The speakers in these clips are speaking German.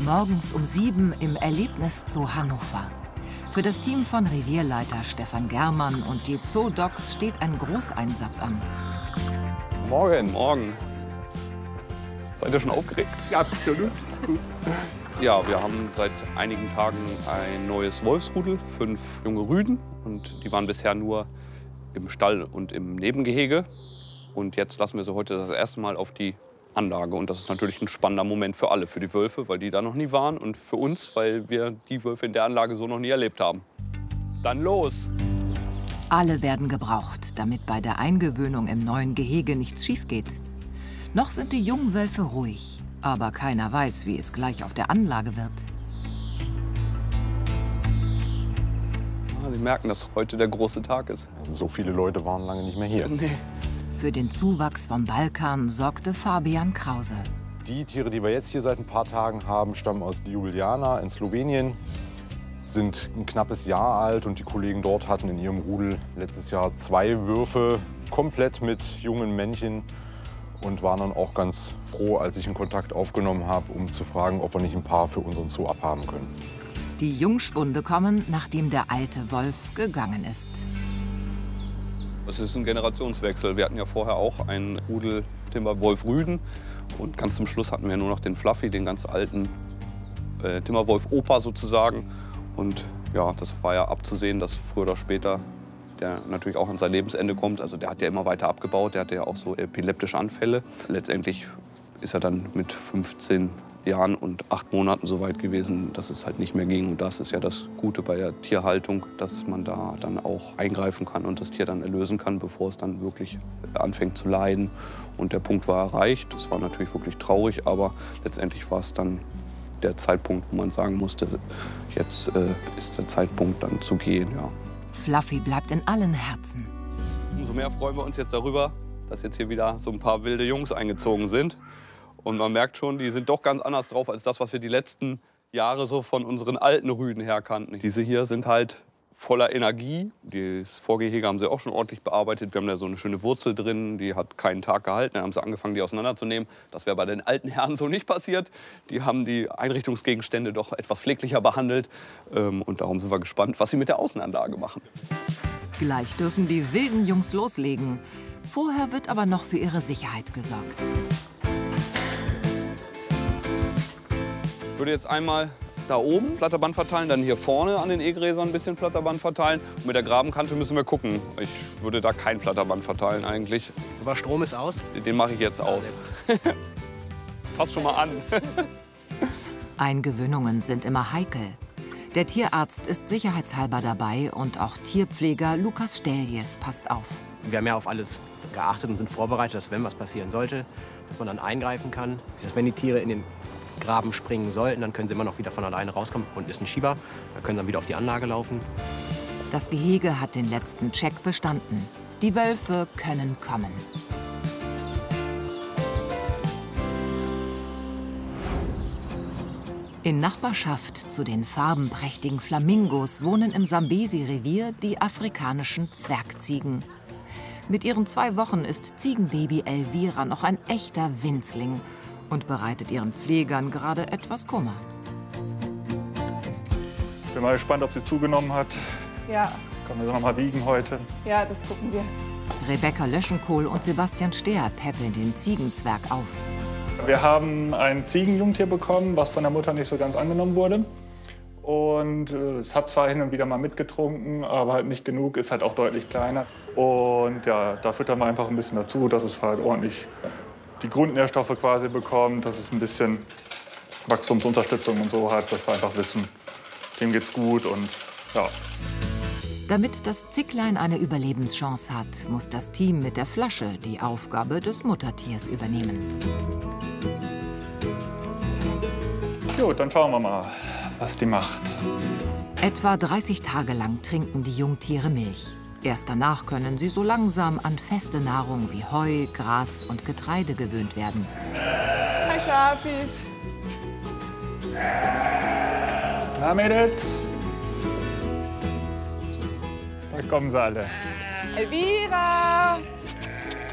Morgens um 7 im Erlebniszoo Hannover. Für das Team von Revierleiter Stefan Germann und die Zoo-Docs steht ein Großeinsatz an. Morgen. Morgen. Seid ihr schon aufgeregt? Ja, absolut. Ja, wir haben seit einigen Tagen ein neues Wolfsrudel, 5 junge Rüden. Und die waren bisher nur im Stall und im Nebengehege. Und jetzt lassen wir sie heute das erste Mal auf die Anlage. Und das ist natürlich ein spannender Moment für alle, für die Wölfe, weil die da noch nie waren. Und für uns, weil wir die Wölfe in der Anlage so noch nie erlebt haben. Dann los! Alle werden gebraucht, damit bei der Eingewöhnung im neuen Gehege nichts schief geht. Noch sind die jungen Wölfe ruhig, aber keiner weiß, wie es gleich auf der Anlage wird. Die merken, dass heute der große Tag ist. Also so viele Leute waren lange nicht mehr hier. Nee. Für den Zuwachs vom Balkan sorgte Fabian Krause. Die Tiere, die wir jetzt hier seit ein paar Tagen haben, stammen aus Ljubljana in Slowenien, sind ein knappes Jahr alt und die Kollegen dort hatten in ihrem Rudel letztes Jahr 2 Würfe komplett mit jungen Männchen und waren dann auch ganz froh, als ich einen Kontakt aufgenommen habe, um zu fragen, ob wir nicht ein paar für unseren Zoo abhaben können. Die Jungspunde kommen, nachdem der alte Wolf gegangen ist. Das ist ein Generationswechsel. Wir hatten ja vorher auch einen Rudel Timberwolf-Rüden. Und ganz zum Schluss hatten wir nur noch den Fluffy, den ganz alten Timberwolf-Opa sozusagen. Und ja, das war ja abzusehen, dass früher oder später der natürlich auch an sein Lebensende kommt. Also der hat ja immer weiter abgebaut, der hatte ja auch so epileptische Anfälle. Letztendlich ist er dann mit 15 Jahren und 8 Monaten so weit gewesen, dass es halt nicht mehr ging. Und das ist ja das Gute bei der Tierhaltung, dass man da dann auch eingreifen kann und das Tier dann erlösen kann, bevor es dann wirklich anfängt zu leiden. Und der Punkt war erreicht. Das war natürlich wirklich traurig, aber letztendlich war es dann der Zeitpunkt, wo man sagen musste, jetzt ist der Zeitpunkt dann zu gehen. Ja. Fluffy bleibt in allen Herzen. Umso mehr freuen wir uns jetzt darüber, dass jetzt hier wieder so ein paar wilde Jungs eingezogen sind. Und man merkt schon, die sind doch ganz anders drauf als das, was wir die letzten Jahre so von unseren alten Rüden her kannten. Diese hier sind halt voller Energie. Das Vorgehege haben sie auch schon ordentlich bearbeitet. Wir haben da so eine schöne Wurzel drin, die hat keinen Tag gehalten. Dann haben sie angefangen, die auseinanderzunehmen. Das wäre bei den alten Herren so nicht passiert. Die haben die Einrichtungsgegenstände doch etwas pfleglicher behandelt. Und darum sind wir gespannt, was sie mit der Außenanlage machen. Gleich dürfen die wilden Jungs loslegen. Vorher wird aber noch für ihre Sicherheit gesorgt. Ich würde jetzt einmal da oben Flatterband verteilen, dann hier vorne an den E-Gräsern ein bisschen Flatterband verteilen. Und mit der Grabenkante müssen wir gucken. Ich würde da kein Flatterband verteilen eigentlich. Aber Strom ist aus? Den mache ich jetzt aus. Fass schon mal an. Eingewöhnungen sind immer heikel. Der Tierarzt ist sicherheitshalber dabei und auch Tierpfleger Lukas Steljes passt auf. Wir haben ja auf alles geachtet und sind vorbereitet, dass wenn was passieren sollte, dass man dann eingreifen kann. Dass wenn die Tiere in den Graben springen sollten, dann können sie immer noch wieder von alleine rauskommen. Und ist ein Schieber, dann können sie dann wieder auf die Anlage laufen. Das Gehege hat den letzten Check bestanden. Die Wölfe können kommen. In Nachbarschaft zu den farbenprächtigen Flamingos wohnen im Sambesi-Revier die afrikanischen Zwergziegen. Mit ihren 2 Wochen ist Ziegenbaby Elvira noch ein echter Winzling und bereitet ihren Pflegern gerade etwas Kummer. Ich bin mal gespannt, ob sie zugenommen hat. Ja. Können wir sie noch mal wiegen heute? Ja, das gucken wir. Rebecca Löschenkohl und Sebastian Stehr peppeln den Ziegenzwerg auf. Wir haben ein Ziegenjungtier bekommen, was von der Mutter nicht so ganz angenommen wurde. Und es hat zwar hin und wieder mal mitgetrunken, aber halt nicht genug, ist halt auch deutlich kleiner. Und ja, da füttern wir einfach ein bisschen dazu, dass es halt ordentlich die Grundnährstoffe quasi bekommt, dass es ein bisschen Wachstumsunterstützung und so hat, dass wir einfach wissen, dem geht's gut und ja. Damit das Zicklein eine Überlebenschance hat, muss das Team mit der Flasche die Aufgabe des Muttertiers übernehmen. Gut, dann schauen wir mal, was die macht. Etwa 30 Tage lang trinken die Jungtiere Milch. Erst danach können sie so langsam an feste Nahrung wie Heu, Gras und Getreide gewöhnt werden. Hi Schafis. Na Mädels? Da kommen sie alle. Elvira!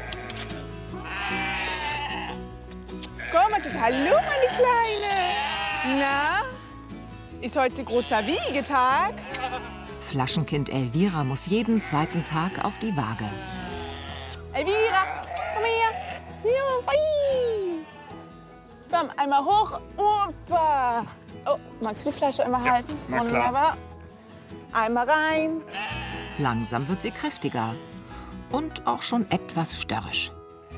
Komm mal, hallo meine Kleine! Na, ist heute großer Wiegetag? Flaschenkind Elvira muss jeden zweiten Tag auf die Waage. Elvira, komm her. Ja, hui. Komm, einmal hoch. Opa. Oh, magst du die Flasche einmal halten? Na klar. Wunderbar. Einmal rein. Langsam wird sie kräftiger und auch schon etwas störrisch.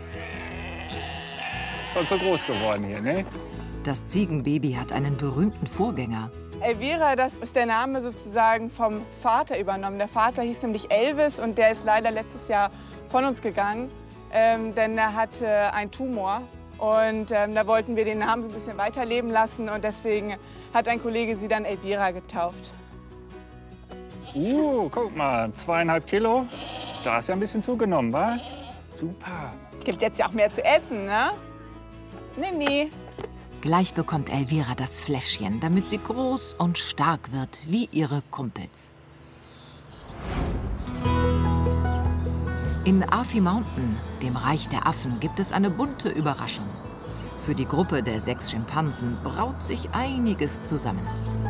Schon so groß geworden hier, ne? Das Ziegenbaby hat einen berühmten Vorgänger. Elvira, das ist der Name sozusagen vom Vater übernommen. Der Vater hieß nämlich Elvis und der ist leider letztes Jahr von uns gegangen, denn er hatte einen Tumor. Und da wollten wir den Namen so ein bisschen weiterleben lassen und deswegen hat ein Kollege sie dann Elvira getauft. Guck mal, 2,5 Kilo. Da ist ja ein bisschen zugenommen, wa? Super. Gibt jetzt ja auch mehr zu essen, ne? Nee. Gleich bekommt Elvira das Fläschchen, damit sie groß und stark wird, wie ihre Kumpels. In Afi Mountain, dem Reich der Affen, gibt es eine bunte Überraschung. Für die Gruppe der 6 Schimpansen braut sich einiges zusammen.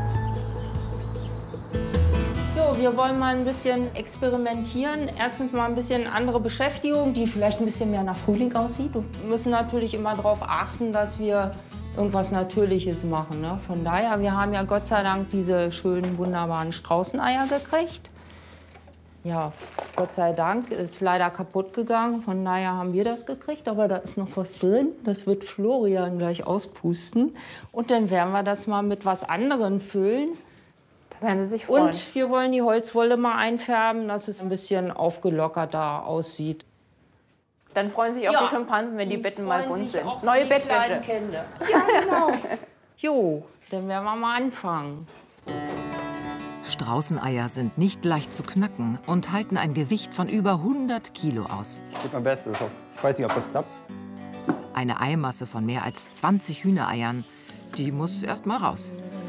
So, wir wollen mal ein bisschen experimentieren. Erstens mal ein bisschen andere Beschäftigung, die vielleicht ein bisschen mehr nach Frühling aussieht. Wir müssen natürlich immer darauf achten, dass wir irgendwas Natürliches machen, ne? Von daher, wir haben ja Gott sei Dank diese schönen, wunderbaren Straußeneier gekriegt. Ja, Gott sei Dank, ist leider kaputt gegangen. Von daher haben wir das gekriegt, aber da ist noch was drin. Das wird Florian gleich auspusten. Und dann werden wir das mal mit was anderem füllen. Da werden Sie sich freuen. Und wir wollen die Holzwolle mal einfärben, dass es ein bisschen aufgelockerter aussieht. Dann freuen sich auch die Schimpansen, wenn die Betten mal bunt sind. Neue Bettwäsche. Ja, genau. Jo, dann werden wir mal anfangen. Straußeneier sind nicht leicht zu knacken und halten ein Gewicht von über 100 Kilo aus. Ich gebe mein Bestes. Ich weiß nicht, ob das klappt. Eine Eimasse von mehr als 20 Hühnereiern, die muss erst mal raus.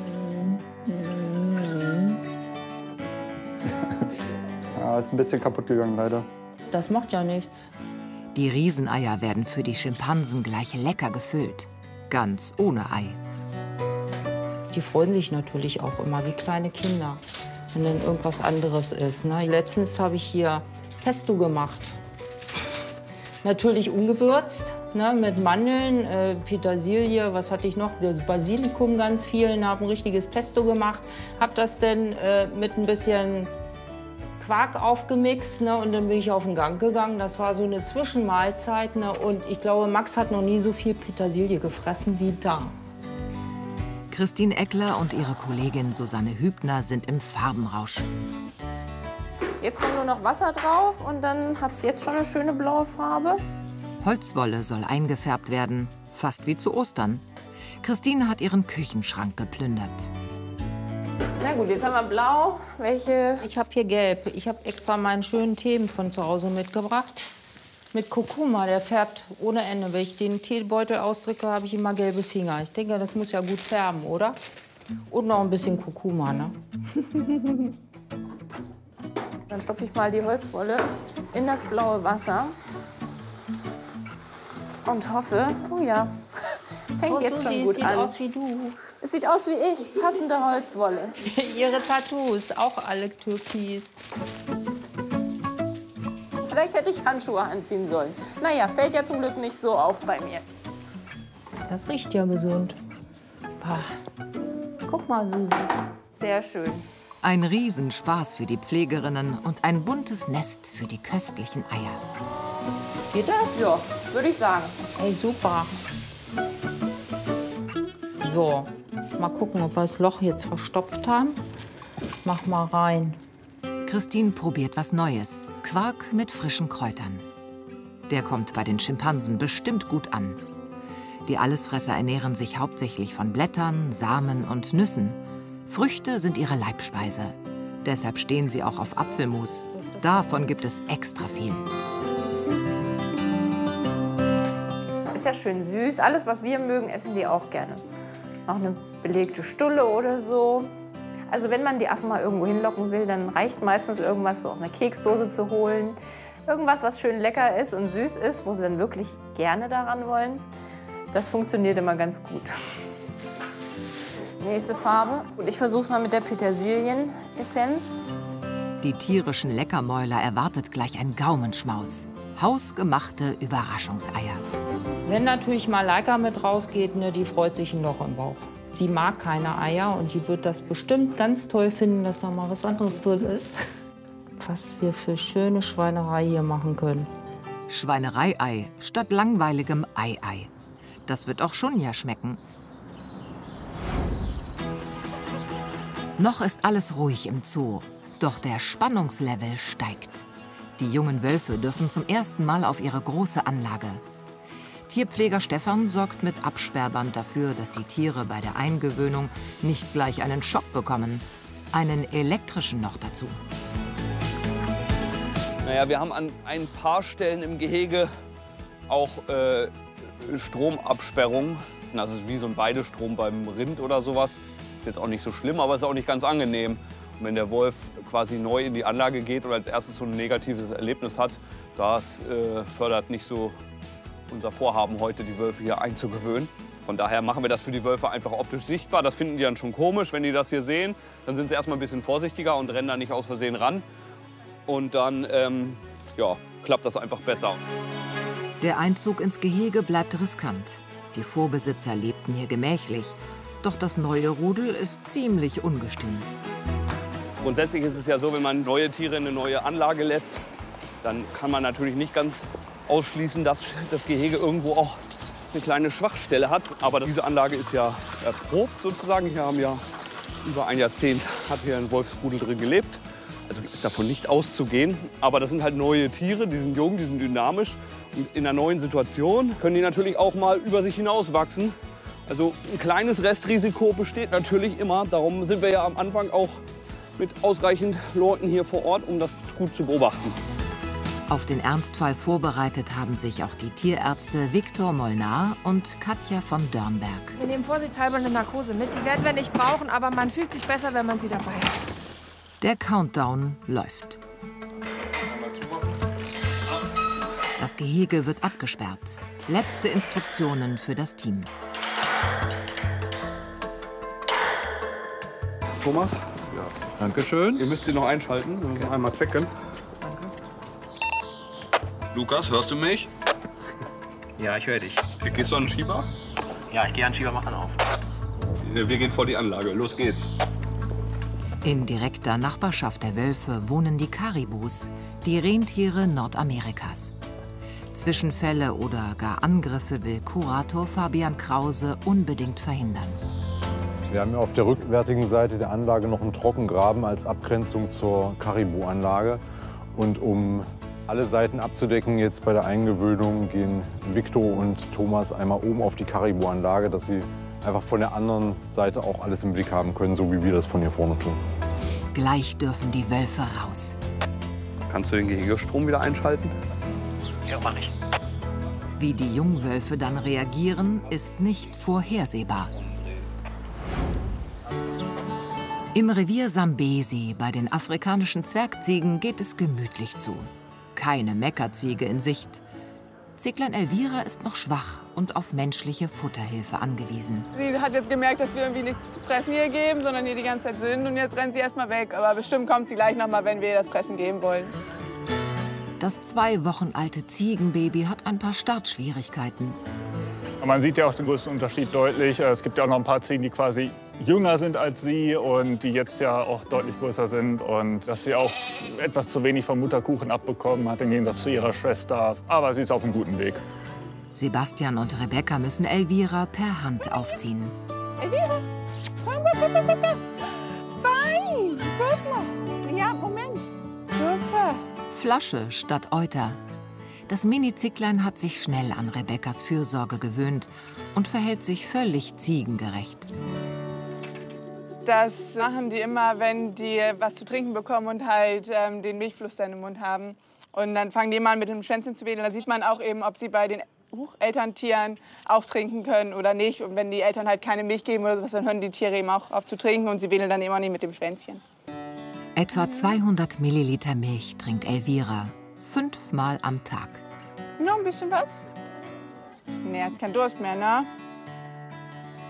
Ja, ist ein bisschen kaputt gegangen, leider. Das macht ja nichts. Die Rieseneier werden für die Schimpansen gleich lecker gefüllt. Ganz ohne Ei. Die freuen sich natürlich auch immer wie kleine Kinder, wenn dann irgendwas anderes ist. Ne? Letztens habe ich hier Pesto gemacht. Natürlich ungewürzt, ne? Mit Mandeln, Petersilie, was hatte ich noch? Basilikum ganz viel, habe ein richtiges Pesto gemacht. Habe das dann mit ein bisschen Quark aufgemixt, ne? Und dann bin ich auf den Gang gegangen. Das war so eine Zwischenmahlzeit. Ne? Und ich glaube, Max hat noch nie so viel Petersilie gefressen wie da. Christine Eckler und ihre Kollegin Susanne Hübner sind im Farbenrausch. Jetzt kommt nur noch Wasser drauf und dann hat es jetzt schon eine schöne blaue Farbe. Holzwolle soll eingefärbt werden, fast wie zu Ostern. Christine hat ihren Küchenschrank geplündert. Na gut, jetzt haben wir blau. Welche? Ich habe hier gelb. Ich habe extra meinen schönen Tee von zu Hause mitgebracht. Mit Kurkuma, der färbt ohne Ende. Wenn ich den Teebeutel ausdrücke, habe ich immer gelbe Finger. Ich denke, das muss ja gut färben, oder? Und noch ein bisschen Kurkuma, ne? Dann stopfe ich mal die Holzwolle in das blaue Wasser und hoffe, oh ja, fängt jetzt schon gut an. Sieht aus wie du. Es sieht aus wie ich, passende Holzwolle. Ihre Tattoos, auch alle türkis. Vielleicht hätte ich Handschuhe anziehen sollen. Naja, fällt ja zum Glück nicht so auf bei mir. Das riecht ja gesund. Bah. Guck mal, Susi. Sehr schön. Ein Riesenspaß für die Pflegerinnen und ein buntes Nest für die köstlichen Eier. Geht das? Ja, würde ich sagen. Ey, super. So, mal gucken, ob wir das Loch jetzt verstopft haben. Mach mal rein. Christine probiert was Neues. Quark mit frischen Kräutern. Der kommt bei den Schimpansen bestimmt gut an. Die Allesfresser ernähren sich hauptsächlich von Blättern, Samen und Nüssen. Früchte sind ihre Leibspeise. Deshalb stehen sie auch auf Apfelmus. Davon gibt es extra viel. Ist ja schön süß. Alles, was wir mögen, essen die auch gerne. Auch eine belegte Stulle oder so. Also wenn man die Affen mal irgendwo hinlocken will, dann reicht meistens irgendwas so aus einer Keksdose zu holen. Irgendwas, was schön lecker ist und süß ist, wo sie dann wirklich gerne daran wollen. Das funktioniert immer ganz gut. Nächste Farbe. Und ich versuche es mal mit der Petersilienessenz. Die tierischen Leckermäuler erwartet gleich ein Gaumenschmaus. Hausgemachte Überraschungseier. Wenn natürlich Malaika mit rausgeht, ne, die freut sich ein Loch im Bauch. Sie mag keine Eier und die wird das bestimmt ganz toll finden, dass da mal was anderes drin ist. Was wir für schöne Schweinerei hier machen können. Schweinerei-Ei statt langweiligem Ei-Ei. Das wird auch Shunja schmecken. Noch ist alles ruhig im Zoo, doch der Spannungslevel steigt. Die jungen Wölfe dürfen zum ersten Mal auf ihre große Anlage. Tierpfleger Stefan sorgt mit Absperrband dafür, dass die Tiere bei der Eingewöhnung nicht gleich einen Schock bekommen. Einen elektrischen noch dazu. Naja, wir haben an ein paar Stellen im Gehege auch Stromabsperrungen. Das ist wie so ein Weidestrom beim Rind oder sowas. Ist jetzt auch nicht so schlimm, aber ist auch nicht ganz angenehm. Und wenn der Wolf quasi neu in die Anlage geht oder als erstes so ein negatives Erlebnis hat, das fördert nicht so unser Vorhaben heute, die Wölfe hier einzugewöhnen. Von daher machen wir das für die Wölfe einfach optisch sichtbar. Das finden die dann schon komisch, wenn die das hier sehen. Dann sind sie erstmal ein bisschen vorsichtiger und rennen da nicht aus Versehen ran. Und dann ja, klappt das einfach besser. Der Einzug ins Gehege bleibt riskant. Die Vorbesitzer lebten hier gemächlich. Doch das neue Rudel ist ziemlich ungestüm. Grundsätzlich ist es ja so, wenn man neue Tiere in eine neue Anlage lässt, dann kann man natürlich nicht ganz ausschließen, dass das Gehege irgendwo auch eine kleine Schwachstelle hat. Aber diese Anlage ist ja erprobt sozusagen. Hier haben ja über ein Jahrzehnt hat hier ein Wolfsrudel drin gelebt. Also ist davon nicht auszugehen. Aber das sind halt neue Tiere, die sind jung, die sind dynamisch. Und in einer neuen Situation können die natürlich auch mal über sich hinauswachsen. Also ein kleines Restrisiko besteht natürlich immer. Darum sind wir ja am Anfang auch mit ausreichend Leuten hier vor Ort, um das gut zu beobachten. Auf den Ernstfall vorbereitet haben sich auch die Tierärzte Viktor Molnar und Katja von Dörnberg. Wir nehmen vorsichtshalber eine Narkose mit. Die werden wir nicht brauchen, aber man fühlt sich besser, wenn man sie dabei hat. Der Countdown läuft. Das Gehege wird abgesperrt. Letzte Instruktionen für das Team. Thomas? Ja, danke schön. Ihr müsst sie noch einschalten. Wir müssen einmal checken. Lukas, hörst du mich? Ja, ich höre dich. Gehst du an den Schieber? Ja, ich gehe an den Schieber, mach an auf. Wir gehen vor die Anlage. Los geht's. In direkter Nachbarschaft der Wölfe wohnen die Karibus, die Rentiere Nordamerikas. Zwischenfälle oder gar Angriffe will Kurator Fabian Krause unbedingt verhindern. Wir haben ja auf der rückwärtigen Seite der Anlage noch einen Trockengraben als Abgrenzung zur Karibu-Anlage. Und um alle Seiten abzudecken, jetzt bei der Eingewöhnung, gehen Viktor und Thomas einmal oben auf die Karibu-Anlage, dass sie einfach von der anderen Seite auch alles im Blick haben können, so wie wir das von hier vorne tun. Gleich dürfen die Wölfe raus. Kannst du den Gehegestrom wieder einschalten? Ja, mach ich. Wie die Jungwölfe dann reagieren, ist nicht vorhersehbar. Im Revier Sambesi bei den afrikanischen Zwergziegen geht es gemütlich zu. Keine Meckerziege in Sicht. Zieglein Elvira ist noch schwach und auf menschliche Futterhilfe angewiesen. Sie hat jetzt gemerkt, dass wir irgendwie nichts zu fressen hier geben, sondern hier die ganze Zeit sind. Und jetzt rennt sie erst mal weg. Aber bestimmt kommt sie gleich noch mal, wenn wir ihr das Fressen geben wollen. Das 2 Wochen alte Ziegenbaby hat ein paar Startschwierigkeiten. Man sieht ja auch den größten Unterschied deutlich. Es gibt ja auch noch ein paar Ziegen, die quasi jünger sind als sie und die jetzt ja auch deutlich größer sind. Und dass sie auch etwas zu wenig vom Mutterkuchen abbekommen hat, im Gegensatz zu ihrer Schwester. Aber sie ist auf einem guten Weg. Sebastian und Rebecca müssen Elvira per Hand aufziehen. Elvira, komm, komm. Fein, guck mal. Ja, Moment. Super. Flasche statt Euter. Das Mini-Zicklein hat sich schnell an Rebekkas Fürsorge gewöhnt und verhält sich völlig ziegengerecht. Das machen die immer, wenn die was zu trinken bekommen und halt den Milchfluss dann im Mund haben. Und dann fangen die mal an mit dem Schwänzchen zu wedeln. Da sieht man auch eben, ob sie bei den Elterntieren auch trinken können oder nicht. Und wenn die Eltern halt keine Milch geben oder sowas, dann hören die Tiere eben auch auf zu trinken und sie wedeln dann immer nicht mit dem Schwänzchen. Etwa 200 Milliliter Milch trinkt Elvira 5-mal am Tag. Noch ein bisschen was? Nee, hat keinen Durst mehr, ne?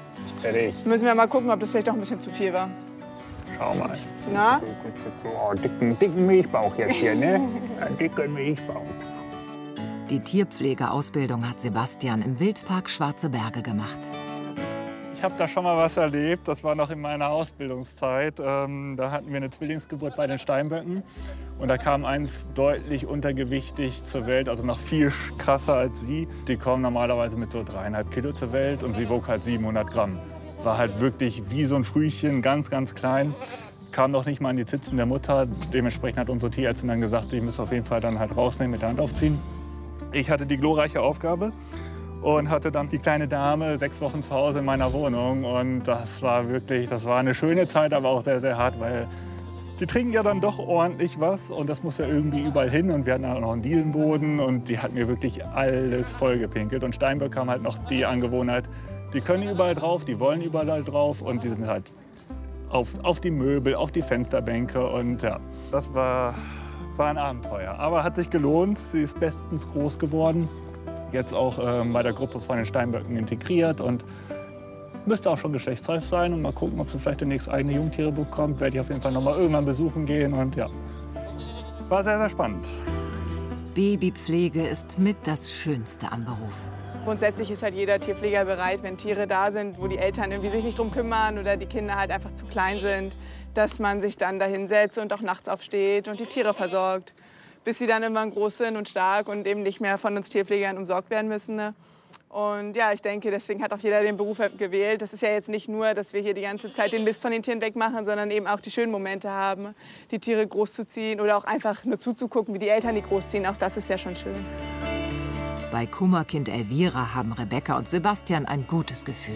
Fertig. Müssen wir mal gucken, ob das vielleicht doch ein bisschen zu viel war. Schau mal. Na? Oh, dicken Milchbauch jetzt hier, ne? Dicken Milchbauch. Die Tierpflegeausbildung hat Sebastian im Wildpark Schwarze Berge gemacht. Ich habe da schon mal was erlebt. Das war noch in meiner Ausbildungszeit. Da hatten wir eine Zwillingsgeburt bei den Steinböcken. Und da kam eins deutlich untergewichtig zur Welt, also noch viel krasser als sie. Die kommen normalerweise mit so 3,5 Kilo zur Welt und sie wog halt 700 Gramm. War halt wirklich wie so ein Frühchen, ganz, ganz klein. Kam noch nicht mal an die Zitzen der Mutter. Dementsprechend hat unsere Tierärztin dann gesagt, die müssen auf jeden Fall dann halt rausnehmen, mit der Hand aufziehen. Ich hatte die glorreiche Aufgabe und hatte dann die kleine Dame 6 Wochen zu Hause in meiner Wohnung. Und das war eine schöne Zeit, aber auch sehr, sehr hart, weil die trinken ja dann doch ordentlich was und das muss ja irgendwie überall hin. Und wir hatten auch noch einen Dielenboden und die hat mir wirklich alles vollgepinkelt. Und Steinböcke haben halt noch die Angewohnheit, die können überall drauf, die wollen überall drauf und die sind halt auf die Möbel, auf die Fensterbänke. Und ja, das war ein Abenteuer. Aber hat sich gelohnt, sie ist bestens groß geworden. Jetzt auch bei der Gruppe von den Steinböcken integriert und müsste auch schon geschlechtsreif sein. Und mal gucken, ob sie vielleicht demnächst eigene Jungtiere bekommt. Werde ich auf jeden Fall noch mal irgendwann besuchen gehen. Und ja, war sehr, sehr spannend. Babypflege ist mit das Schönste am Beruf. Grundsätzlich ist halt jeder Tierpfleger bereit, wenn Tiere da sind, wo die Eltern irgendwie sich nicht drum kümmern oder die Kinder halt einfach zu klein sind, dass man sich dann da hinsetzt und auch nachts aufsteht und die Tiere versorgt, bis sie dann irgendwann groß sind und stark und eben nicht mehr von uns Tierpflegern umsorgt werden müssen. Ne? Und ja, ich denke, deswegen hat auch jeder den Beruf gewählt. Das ist ja jetzt nicht nur, dass wir hier die ganze Zeit den Mist von den Tieren wegmachen, sondern eben auch die schönen Momente haben, die Tiere großzuziehen oder auch einfach nur zuzugucken, wie die Eltern die großziehen. Auch das ist ja schon schön. Bei Kummerkind Elvira haben Rebecca und Sebastian ein gutes Gefühl.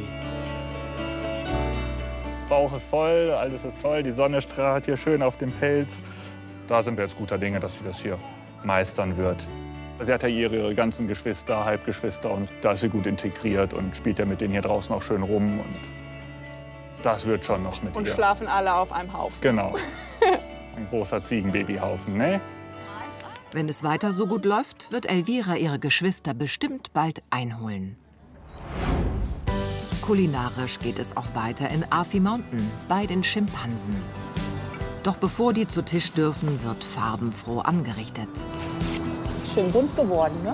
Bauch ist voll, alles ist toll, die Sonne strahlt hier schön auf dem Pelz. Da sind wir jetzt guter Dinge, dass sie das hier meistern wird. Sie hat ja ihre ganzen Geschwister, Halbgeschwister und da ist sie gut integriert und spielt ja mit denen hier draußen auch schön rum. Und das wird schon noch mit ihr. Und schlafen alle auf einem Haufen. Genau. Ein großer Ziegenbabyhaufen, ne? Wenn es weiter so gut läuft, wird Elvira ihre Geschwister bestimmt bald einholen. Kulinarisch geht es auch weiter in Afi Mountain bei den Schimpansen. Doch bevor die zu Tisch dürfen, wird farbenfroh angerichtet. Schön bunt geworden, ne?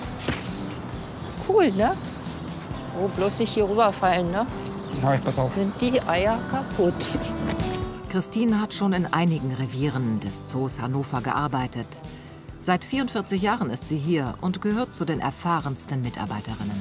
Cool, ne? Oh, bloß nicht hier rüberfallen, ne? Nein, pass auf. Sind die Eier kaputt. Christine hat schon in einigen Revieren des Zoos Hannover gearbeitet. Seit 44 Jahren ist sie hier und gehört zu den erfahrensten Mitarbeiterinnen.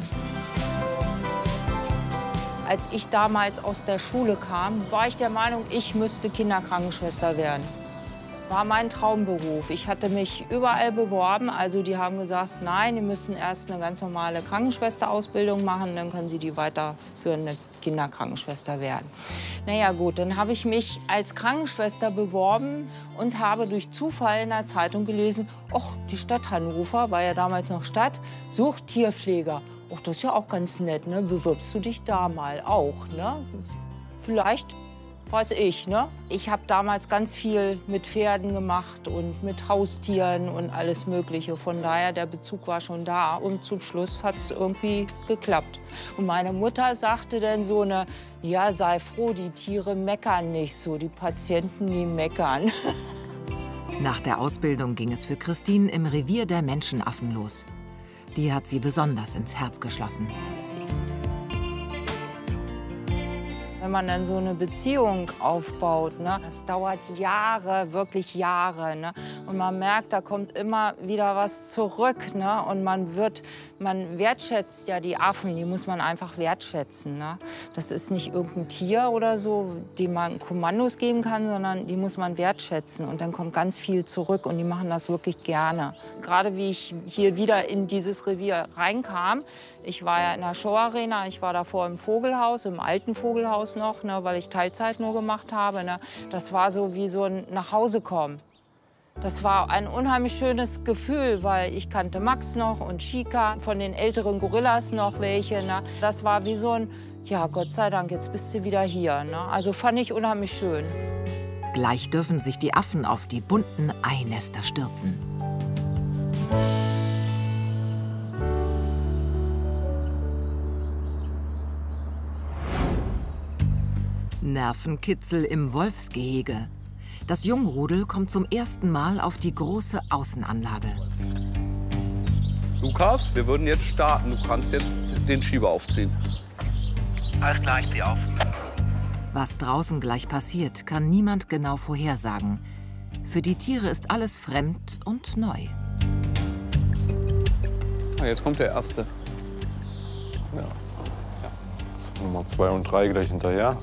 Als ich damals aus der Schule kam, war ich der Meinung, ich müsste Kinderkrankenschwester werden. War mein Traumberuf. Ich hatte mich überall beworben. Also die haben gesagt, nein, die müssen erst eine ganz normale Krankenschwesterausbildung machen, dann können sie die weiterführende Kinderkrankenschwester werden. Naja gut, dann habe ich mich als Krankenschwester beworben und habe durch Zufall in der Zeitung gelesen, ach, die Stadt Hannover, war ja damals noch Stadt, sucht Tierpfleger. Ach, das ist ja auch ganz nett, ne? Bewirbst du dich da mal auch, ne? Vielleicht, weiß ich, ne? Ich habe damals ganz viel mit Pferden gemacht und mit Haustieren und alles Mögliche. Von daher, der Bezug war schon da. Und zum Schluss hat es irgendwie geklappt. Und meine Mutter sagte dann so eine, ja, sei froh, die Tiere meckern nicht so, die Patienten, die meckern. Nach der Ausbildung ging es für Christine im Revier der Menschenaffen los. Die hat sie besonders ins Herz geschlossen. Wenn man dann so eine Beziehung aufbaut, ne, das dauert Jahre, wirklich Jahre. Ne, und man merkt, da kommt immer wieder was zurück. Ne, und man wertschätzt ja die Affen, die muss man einfach wertschätzen. Ne. Das ist nicht irgendein Tier oder so, dem man Kommandos geben kann, sondern die muss man wertschätzen. Und dann kommt ganz viel zurück und die machen das wirklich gerne. Gerade wie ich hier wieder in dieses Revier reinkam, ich war ja in der Showarena, ich war davor im Vogelhaus, im alten Vogelhaus noch, ne, weil ich Teilzeit nur gemacht habe. Ne. Das war so wie so ein Nachhausekommen. Das war ein unheimlich schönes Gefühl, weil ich kannte Max noch und Chica, von den älteren Gorillas noch welche. Ne. Das war wie so ein, ja, Gott sei Dank, jetzt bist du wieder hier. Ne. Also fand ich unheimlich schön. Gleich dürfen sich die Affen auf die bunten Einester stürzen. Nervenkitzel im Wolfsgehege. Das Jungrudel kommt zum ersten Mal auf die große Außenanlage. Lukas, wir würden jetzt starten. Du kannst jetzt den Schieber aufziehen. Alles klar, ich zieh auf. Was draußen gleich passiert, kann niemand genau vorhersagen. Für die Tiere ist alles fremd und neu. Jetzt kommt der erste. Ja. Jetzt Nummer 2 und 3 gleich hinterher.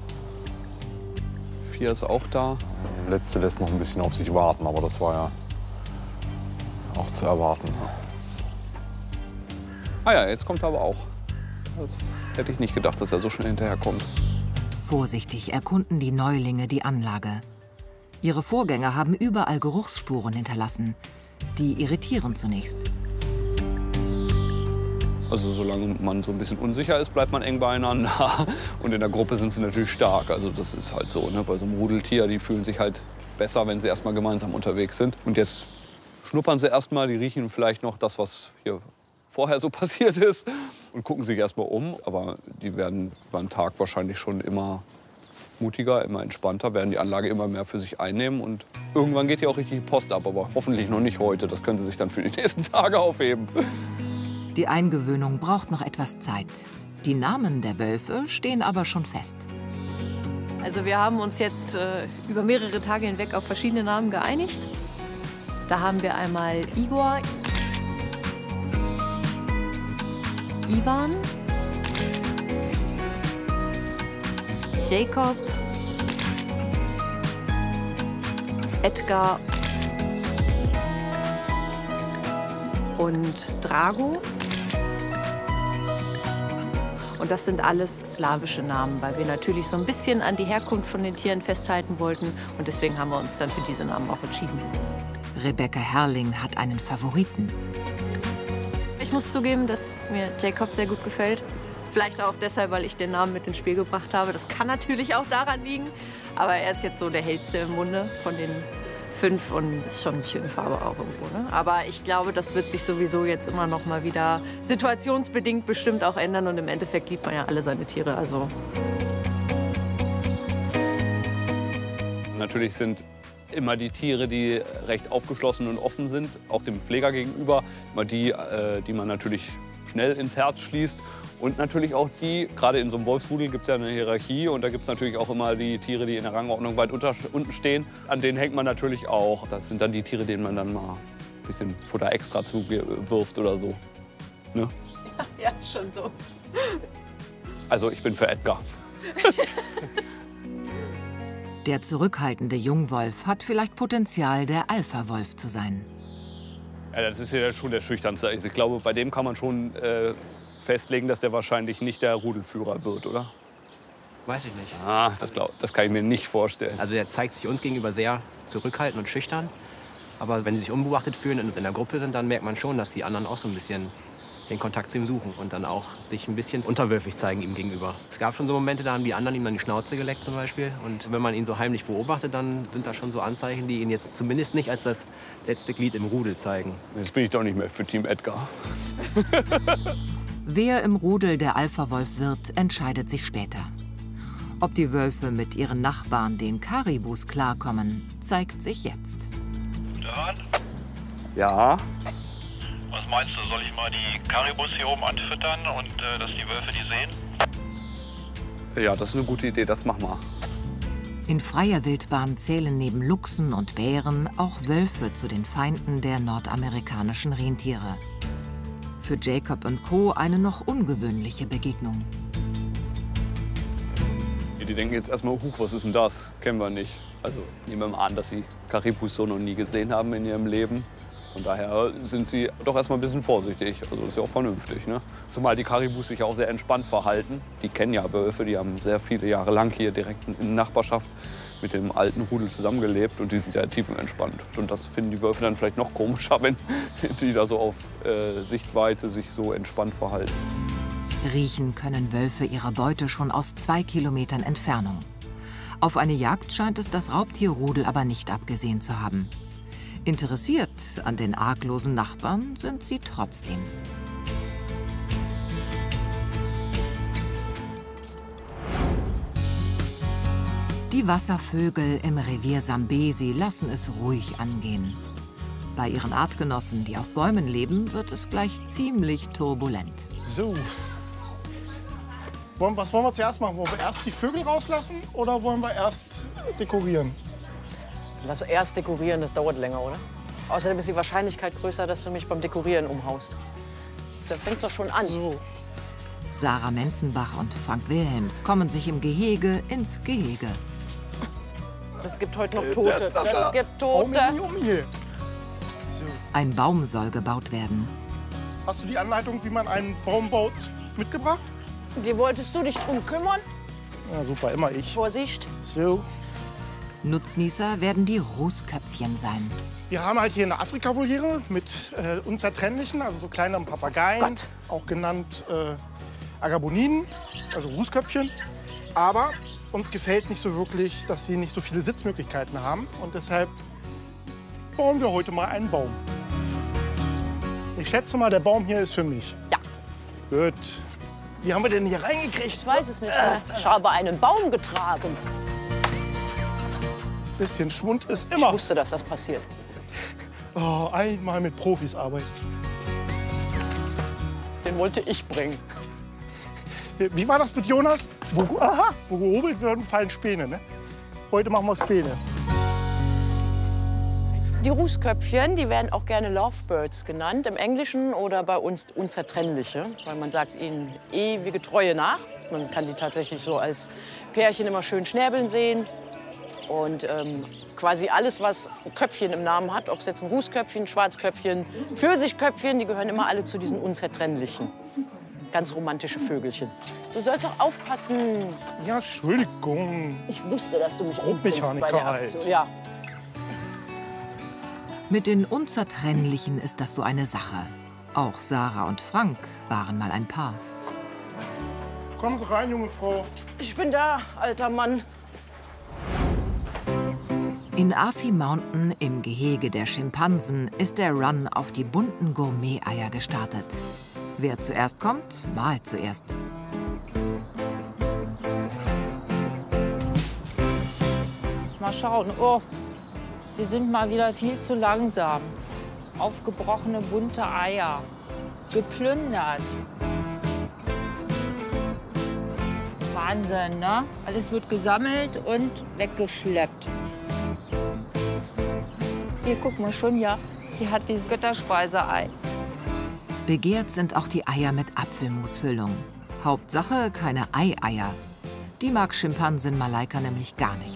4 ist auch da. Der letzte lässt noch ein bisschen auf sich warten, aber das war ja auch zu erwarten. Ah ja, jetzt kommt er aber auch. Das hätte ich nicht gedacht, dass er so schnell hinterherkommt. Vorsichtig erkunden die Neulinge die Anlage. Ihre Vorgänger haben überall Geruchsspuren hinterlassen. Die irritieren zunächst. Also solange man so ein bisschen unsicher ist, bleibt man eng beieinander. Und in der Gruppe sind sie natürlich stark. Also das ist halt so, ne? Bei so einem Rudeltier, die fühlen sich halt besser, wenn sie erstmal gemeinsam unterwegs sind. Und jetzt schnuppern sie erstmal, die riechen vielleicht noch das, was hier vorher so passiert ist. Und gucken sich erstmal um. Aber die werden über den Tag wahrscheinlich schon immer mutiger, immer entspannter, werden die Anlage immer mehr für sich einnehmen. Und irgendwann geht hier auch richtig die Post ab, aber hoffentlich noch nicht heute. Das können sie sich dann für die nächsten Tage aufheben. Die Eingewöhnung braucht noch etwas Zeit. Die Namen der Wölfe stehen aber schon fest. Also wir haben uns jetzt über mehrere Tage hinweg auf verschiedene Namen geeinigt. Da haben wir einmal Igor, Ivan, Jacob, Edgar und Drago. Und das sind alles slawische Namen, weil wir natürlich so ein bisschen an die Herkunft von den Tieren festhalten wollten. Und deswegen haben wir uns dann für diese Namen auch entschieden. Rebecca Herrling hat einen Favoriten. Ich muss zugeben, dass mir Jacob sehr gut gefällt. Vielleicht auch deshalb, weil ich den Namen mit ins Spiel gebracht habe. Das kann natürlich auch daran liegen. Aber er ist jetzt so der hellste im Bunde von den 5 und ist schon eine schöne Farbe auch irgendwo. Ne? Aber ich glaube, das wird sich sowieso jetzt immer noch mal wieder situationsbedingt bestimmt auch ändern. Und im Endeffekt liebt man ja alle seine Tiere. Also. Natürlich sind immer die Tiere, die recht aufgeschlossen und offen sind, auch dem Pfleger gegenüber. Immer die, die man natürlich schnell ins Herz schließt. Und natürlich auch die, gerade in so einem Wolfsrudel gibt es ja eine Hierarchie. Und da gibt es natürlich auch immer die Tiere, die in der Rangordnung weit unten stehen. An denen hängt man natürlich auch. Das sind dann die Tiere, denen man dann mal ein bisschen Futter extra zuwirft oder so. Ne? Ja, schon so. Also ich bin für Edgar. Der zurückhaltende Jungwolf hat vielleicht Potenzial, der Alpha-Wolf zu sein. Ja, das ist ja schon der schüchternste. Also ich glaube, bei dem kann man schon festlegen, dass der wahrscheinlich nicht der Rudelführer wird, oder? Weiß ich nicht. Ah, das kann ich mir nicht vorstellen. Also der zeigt sich uns gegenüber sehr zurückhaltend und schüchtern. Aber wenn sie sich unbeobachtet fühlen und in der Gruppe sind, dann merkt man schon, dass die anderen auch so ein bisschen den Kontakt zu ihm suchen und dann auch sich ein bisschen unterwürfig zeigen ihm gegenüber. Es gab schon so Momente, da haben die anderen ihm dann die Schnauze geleckt zum Beispiel. Und wenn man ihn so heimlich beobachtet, dann sind da schon so Anzeichen, die ihn jetzt zumindest nicht als das letzte Glied im Rudel zeigen. Jetzt bin ich doch nicht mehr für Team Edgar. Wer im Rudel der Alpha-Wolf wird, entscheidet sich später. Ob die Wölfe mit ihren Nachbarn, den Karibus, klarkommen, zeigt sich jetzt. Ja. Was meinst du, soll ich mal die Karibus hier oben anfüttern und dass die Wölfe die sehen? Ja, das ist eine gute Idee, das machen wir. In freier Wildbahn zählen neben Luchsen und Bären auch Wölfe zu den Feinden der nordamerikanischen Rentiere. Für Jacob und Co. eine noch ungewöhnliche Begegnung. Die denken jetzt erstmal, huch, was ist denn das? Kennen wir nicht. Also nehmen wir mal an, dass sie Karibus so noch nie gesehen haben in ihrem Leben. Von daher sind sie doch erstmal ein bisschen vorsichtig. Also das ist ja auch vernünftig, ne? Zumal die Karibus sich auch sehr entspannt verhalten. Die kennen ja Wölfe, die haben sehr viele Jahre lang hier direkt in der Nachbarschaft mit dem alten Rudel zusammengelebt und die sind ja tiefenentspannt. Und das finden die Wölfe dann vielleicht noch komischer, wenn die da so auf Sichtweite sich so entspannt verhalten. Riechen können Wölfe ihre Beute schon aus 2 Kilometern Entfernung. Auf eine Jagd scheint es das Raubtierrudel aber nicht abgesehen zu haben. Interessiert an den arglosen Nachbarn sind sie trotzdem. Die Wasservögel im Revier Sambesi lassen es ruhig angehen. Bei ihren Artgenossen, die auf Bäumen leben, wird es gleich ziemlich turbulent. So. Was wollen wir zuerst machen? Wollen wir erst die Vögel rauslassen oder wollen wir erst dekorieren? Lass erst dekorieren, das dauert länger, oder? Außerdem ist die Wahrscheinlichkeit größer, dass du mich beim Dekorieren umhaust. Da fängt's doch schon an. So. Sarah Menzenbach und Frank Wilhelms kommen sich im Gehege ins Gehege. Es gibt heute noch Tote. Es gibt Tote. Ein Baum soll gebaut werden. Hast du die Anleitung, wie man einen Baum baut, mitgebracht? Die wolltest du dich drum kümmern? Ja, super, immer ich. Vorsicht. So. Nutznießer werden die Rußköpfchen sein. Wir haben halt hier eine Afrika-Voliere mit unzertrennlichen, also so kleineren Papageien, auch genannt Agaboniden, also Rußköpfchen. Aber uns gefällt nicht so wirklich, dass sie nicht so viele Sitzmöglichkeiten haben. Und deshalb bauen wir heute mal einen Baum. Ich schätze mal, der Baum hier ist für mich. Ja. Gut. Wie haben wir denn hier reingekriegt? Ich weiß es nicht. Ich habe einen Baum getragen. Bisschen Schwund ist immer. Ich wusste, dass das passiert. Oh, einmal mit Profis arbeiten. Den wollte ich bringen. Wie war das mit Jonas? Wo gehobelt werden, fallen Späne. Ne? Heute machen wir Späne. Die Rußköpfchen, die werden auch gerne Lovebirds genannt, im Englischen oder bei uns unzertrennliche, weil man sagt ihnen ewige Treue nach. Man kann die tatsächlich so als Pärchen immer schön schnäbeln sehen. Und quasi alles, was ein Köpfchen im Namen hat, ob es jetzt ein Rußköpfchen, Schwarzköpfchen, Pfirsichköpfchen, die gehören immer alle zu diesen unzertrennlichen. Ganz romantische Vögelchen. Du sollst auch aufpassen. Ja, Entschuldigung. Ich wusste, dass du mich umbringst bei der Aktion. Ja. Mit den Unzertrennlichen ist das so eine Sache. Auch Sarah und Frank waren mal ein Paar. Kommen Sie rein, junge Frau. Ich bin da, alter Mann. In Afi Mountain, im Gehege der Schimpansen, ist der Run auf die bunten Gourmet-Eier gestartet. Wer zuerst kommt, malt zuerst. Mal schauen. Oh, wir sind mal wieder viel zu langsam. Aufgebrochene bunte Eier. Geplündert. Wahnsinn, ne? Alles wird gesammelt und weggeschleppt. Hier, guck mal schon, ja. Die hat dieses Götterspeiseei. Begehrt sind auch die Eier mit Apfelmusfüllung. Hauptsache keine Eieier. Die mag Schimpansin Malaika nämlich gar nicht.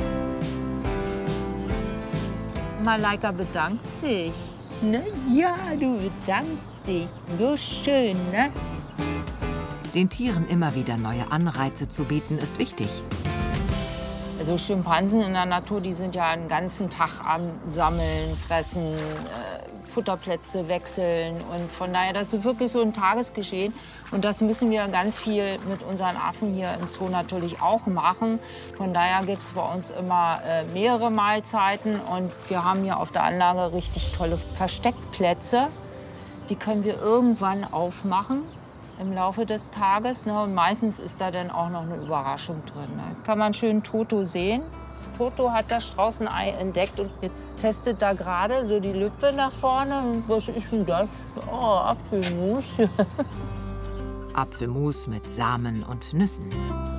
Malaika bedankt sich. Ne? Ja, du bedankst dich. So schön, ne? Den Tieren immer wieder neue Anreize zu bieten, ist wichtig. Also Schimpansen in der Natur, die sind ja den ganzen Tag am Sammeln, Fressen, Futterplätze wechseln. Und von daher, das ist wirklich so ein Tagesgeschehen. Und das müssen wir ganz viel mit unseren Affen hier im Zoo natürlich auch machen. Von daher gibt es bei uns immer mehrere Mahlzeiten. Und wir haben hier auf der Anlage richtig tolle Versteckplätze. Die können wir irgendwann aufmachen im Laufe des Tages. Ne? Und meistens ist da dann auch noch eine Überraschung drin. Ne? Kann man schön Toto sehen. Toto hat das Straußenei entdeckt und jetzt testet da gerade so die Lippe nach vorne. Und was ist denn das? Oh, Apfelmus. Apfelmus mit Samen und Nüssen.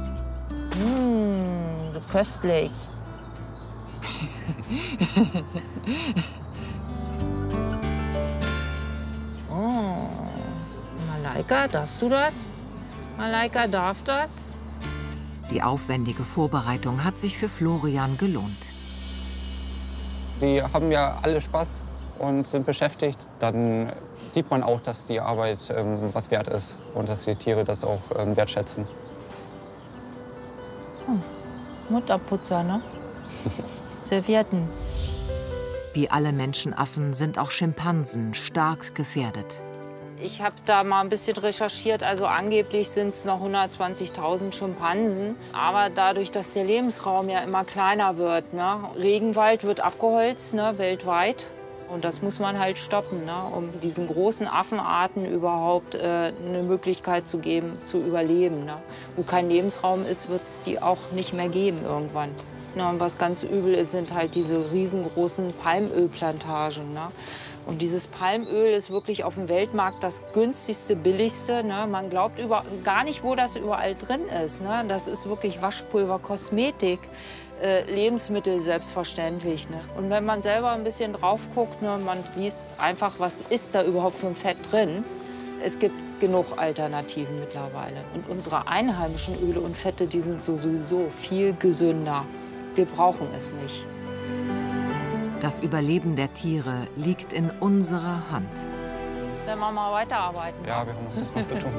So köstlich. Oh, Malaika, darfst du das? Malaika darf das? Die aufwendige Vorbereitung hat sich für Florian gelohnt. Die haben ja alle Spaß und sind beschäftigt. Dann sieht man auch, dass die Arbeit was wert ist und dass die Tiere das auch wertschätzen. Mutterputzer, ne? Servietten. Wie alle Menschenaffen sind auch Schimpansen stark gefährdet. Ich habe da mal ein bisschen recherchiert. Also angeblich sind es noch 120.000 Schimpansen. Aber dadurch, dass der Lebensraum ja immer kleiner wird, ne? Regenwald wird abgeholzt, ne? Weltweit. Und das muss man halt stoppen, ne? Um diesen großen Affenarten überhaupt eine Möglichkeit zu geben, zu überleben. Ne? Wo kein Lebensraum ist, wird es die auch nicht mehr geben irgendwann. Ne? Und was ganz übel ist, sind halt diese riesengroßen Palmölplantagen. Ne? Und dieses Palmöl ist wirklich auf dem Weltmarkt das günstigste, billigste. Ne? Man glaubt gar nicht, wo das überall drin ist. Ne? Das ist wirklich Waschpulver, Kosmetik, Lebensmittel selbstverständlich. Ne? Und wenn man selber ein bisschen drauf guckt, ne, man liest einfach, was ist da überhaupt für ein Fett drin. Es gibt genug Alternativen mittlerweile. Und unsere einheimischen Öle und Fette, die sind sowieso viel gesünder. Wir brauchen es nicht. Das Überleben der Tiere liegt in unserer Hand. Wenn wir mal weiterarbeiten. Ja, wir haben noch was zu tun.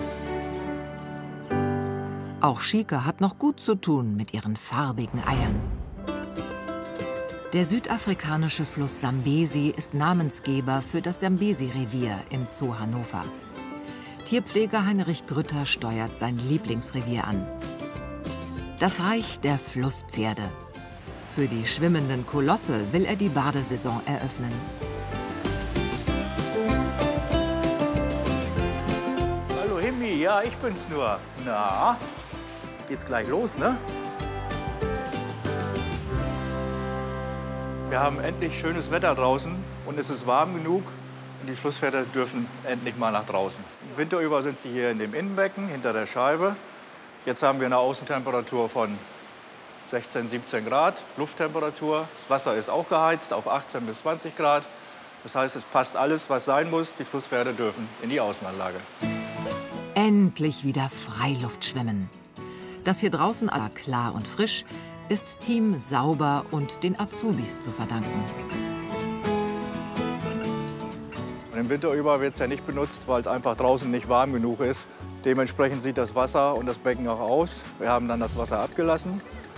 Auch Chica hat noch gut zu tun mit ihren farbigen Eiern. Der südafrikanische Fluss Sambesi ist Namensgeber für das Sambesi-Revier im Zoo Hannover. Tierpfleger Heinrich Grütter steuert sein Lieblingsrevier an. Das Reich der Flusspferde. Für die schwimmenden Kolosse will er die Badesaison eröffnen. Hallo Himmi, ja, ich bin's nur. Na, geht's gleich los, ne? Wir haben endlich schönes Wetter draußen und es ist warm genug und die Flusspferde dürfen endlich mal nach draußen. Im Winter über sind sie hier in dem Innenbecken hinter der Scheibe. Jetzt haben wir eine Außentemperatur von 16, 17 Grad, Lufttemperatur. Das Wasser ist auch geheizt auf 18 bis 20 Grad. Das heißt, es passt alles, was sein muss. Die Flusspferde dürfen in die Außenanlage. Endlich wieder Freiluftschwimmen. Das hier draußen klar und frisch ist Team Sauber und den Azubis zu verdanken. Und im Winter über wird es ja nicht benutzt, weil es einfach draußen nicht warm genug ist. Dementsprechend sieht das Wasser und das Becken auch aus. Wir haben dann das Wasser abgelassen.